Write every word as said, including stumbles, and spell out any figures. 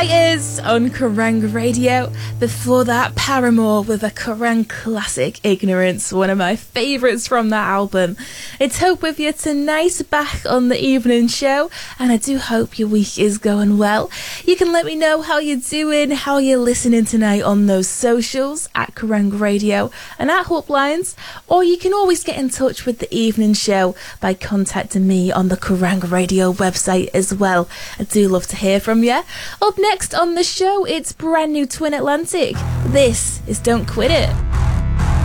Fighters on Kerrang Radio. Before that, Paramore with a Kerrang classic, Ignorance, one of my favourites from that album. It's Hope with you tonight, back on the evening show, and I do hope your week is going well. You can let me know how you're doing, how you're listening tonight on those socials, at Kerrang Radio and at Hope Lines, or you can always get in touch with the evening show by contacting me on the Kerrang Radio website as well. I do love to hear from you. Up next on the show, it's brand new Twin Atlantic. This is Don't Quit It.